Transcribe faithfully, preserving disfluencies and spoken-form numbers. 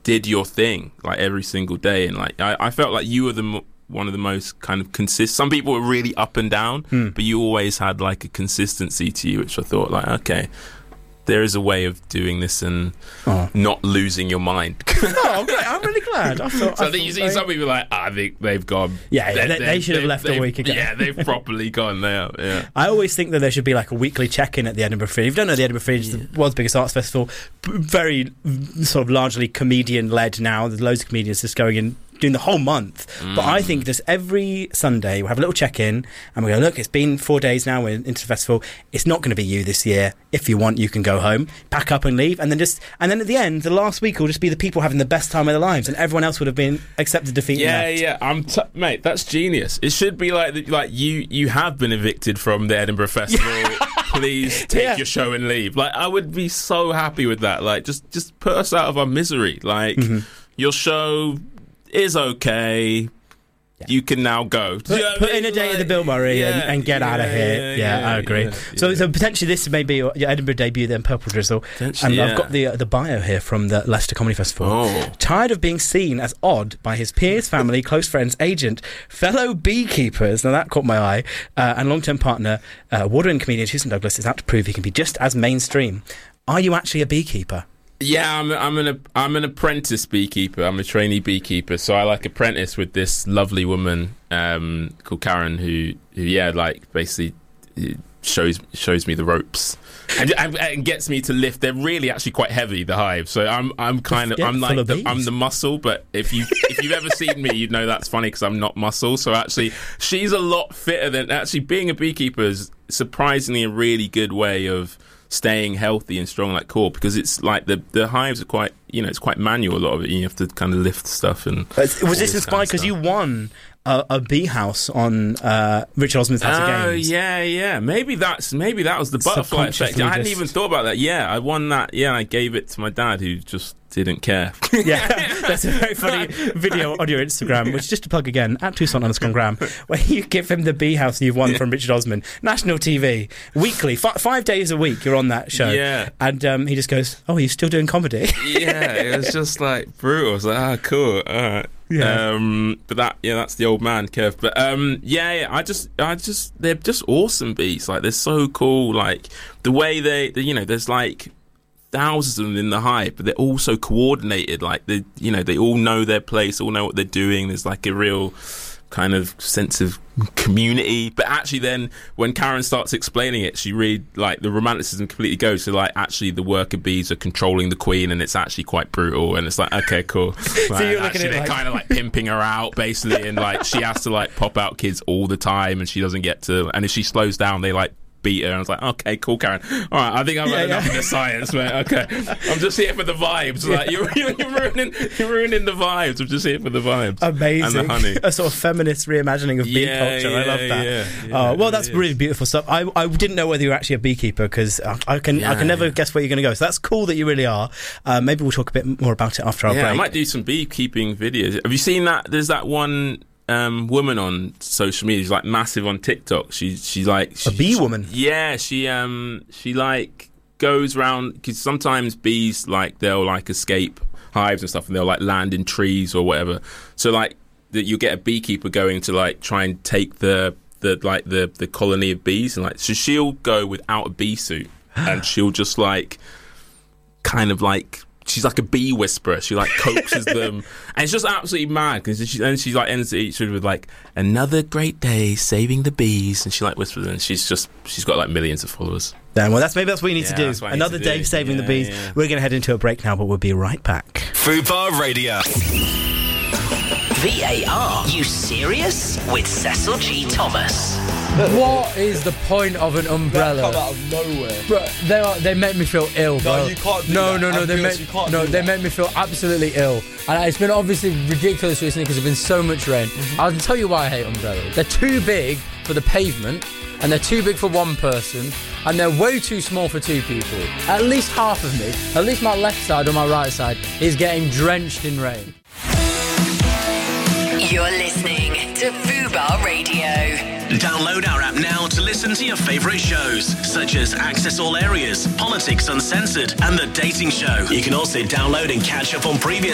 did your thing like every single day, and like I, I felt like you were the mo- one of the most kind of consistent. Some people were really up and down, hmm. but you always had like a consistency to you, which I thought like, okay, there is a way of doing this and oh. not losing your mind. Oh, great. I'm really glad. I thought, so I I think you see very... some people like, ah, I think they've gone. Yeah, yeah they, they, they should have left a week ago. Yeah, they've properly gone there. Yeah. I always think that there should be like a weekly check-in at the Edinburgh Fringe. If you don't know, the Edinburgh Fringe is yeah. the world's biggest arts festival, very sort of largely comedian-led now. There's loads of comedians just going in doing the whole month. Mm. But I think just every Sunday we'll have a little check-in and we go, look, it's been four days now, we're into the festival, it's not going to be you this year. If you want, you can go home, pack up and leave, and then just and then at the end, the last week will just be the people having the best time of their lives, and everyone else would have been accepted defeat. Yeah, and left. yeah, I'm t- mate, that's genius. It should be like like you you have been evicted from the Edinburgh Festival. Please take yeah. your show and leave. Like, I would be so happy with that. Like, just just put us out of our misery. Like, mm-hmm. your show is okay. Yeah. You can now go. Put, yeah, put in a day like, at the Bill Murray yeah, and, and get yeah, out of here. Yeah, yeah, yeah I agree. Yeah, so, yeah. so potentially this may be your Edinburgh debut, then Purple Drizzle. And yeah. I've got the uh, the bio here from the Leicester Comedy Festival. Oh. Tired of being seen as odd by his peers, family, close friends, agent, fellow beekeepers. Now that caught my eye. Uh, and long-term partner, uh, award-winning comedian Houston Douglas is out to prove he can be just as mainstream. Are you actually a beekeeper? Yeah, I'm I'm an I'm an apprentice beekeeper. I'm a trainee beekeeper, so I like apprentice with this lovely woman um, called Karen, who, who yeah, like basically shows shows me the ropes and, and, and gets me to lift. They're really actually quite heavy, the hive. So I'm I'm kind of yeah, I'm like of the, I'm the muscle. But if you if you've ever seen me, you'd know that's funny because I'm not muscle. So actually, she's a lot fitter than actually being a beekeeper is surprisingly a really good way of staying healthy and strong like core, because it's like the the hives are quite, you know, it's quite manual, a lot of it. You have to kind of lift stuff. And was this inspired because you won a, a bee house on uh, Richard Osman's House of Oh Games? yeah, yeah. Maybe that's maybe that was the butterfly effect. I hadn't just... even thought about that. Yeah, I won that. Yeah, I gave it to my dad, who just didn't care. Yeah, that's a very funny video on your Instagram, which, just to plug again, at Tucson underscore Graham, where you give him the bee house you've won from Richard Osman, national T V, weekly, f- five days a week. You're on that show, yeah, and um, he just goes, "Oh, are you still doing comedy?" Yeah, it was just like brutal. I was like, ah, cool, all right. Yeah, um, but that, yeah, that's the old man Kev. But um, yeah, yeah, I just, I just, they're just awesome bees. Like, they're so cool. Like the way they, they you know, there's like thousands of them in the hive, but they're all so coordinated. Like, they, you know, they all know their place, all know what they're doing. There's like a real kind of sense of community. But actually then when Karen starts explaining it, she really, like, the romanticism completely goes. So like, actually the worker bees are controlling the queen, and it's actually quite brutal, and it's like, okay, cool. Like, so you're looking actually at they're like... kind of like pimping her out basically, and like she has to like pop out kids all the time, and she doesn't get to, and if she slows down they like beat her. And I was like, okay, cool, Karen. All right, I think I've had yeah, enough yeah. of the science, mate. Okay, I'm just here for the vibes. Like, you're, you're, you're ruining, you're ruining the vibes. I'm just here for the vibes. Amazing. And the honey. A sort of feminist reimagining of bee yeah, culture. Yeah, I love that. Yeah, yeah, oh, well, that's yeah, really beautiful stuff. I, I didn't know whether you were actually a beekeeper, because I can yeah, I can never yeah. guess where you're going to go. So that's cool that you really are. Uh, maybe we'll talk a bit more about it after our yeah, break. I might do some beekeeping videos. Have you seen that? There's that one um woman on social media. She's like massive on TikTok. She she's like she, a bee woman. Yeah, she um she like goes around, because sometimes bees, like, they'll like escape hives and stuff, and they'll like land in trees or whatever. So like that, you get a beekeeper going to like try and take the the like the the colony of bees, and like, so she'll go without a bee suit and she'll just like kind of like, she's like a bee whisperer. She like coaxes them, and it's just absolutely mad. Because she, and she like ends each with like, another great day saving the bees, and she like whispers, and she's just she's got like millions of followers. Then, well, that's maybe that's what you need yeah, to do. Another to day do. saving yeah, the bees. Yeah. We're going to head into a break now, but we'll be right back. Fubar Radio. V A R. You serious? With Cecil G. Thomas. What is the point of an umbrella? They come out of nowhere. Bro, they are, they make me feel ill, bro. No, you can't do no, that. No, no, no. They make, no, they make me feel absolutely ill. And it's been obviously ridiculous recently because there's been so much rain. Mm-hmm. I'll tell you why I hate umbrellas. They're too big for the pavement, and they're too big for one person, and they're way too small for two people. At least half of me, at least my left side or my right side, is getting drenched in rain. You're listening to Fubar Radio. Download our app now to listen to your favourite shows, such as Access All Areas, Politics Uncensored, and The Dating Show. You can also download and catch up on previous